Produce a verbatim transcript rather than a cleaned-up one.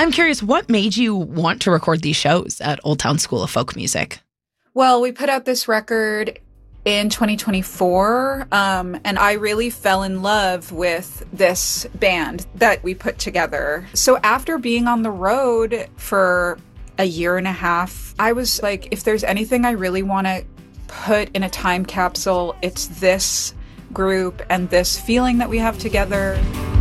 I'm curious, what made you want to record these shows at Old Town School of Folk Music? Well, we put out this record in twenty twenty-four, um, and I really fell in love with this band that we put together. So after being on the road for a year and a half, I was like, if there's anything I really want to put in a time capsule, it's this group and this feeling that we have together.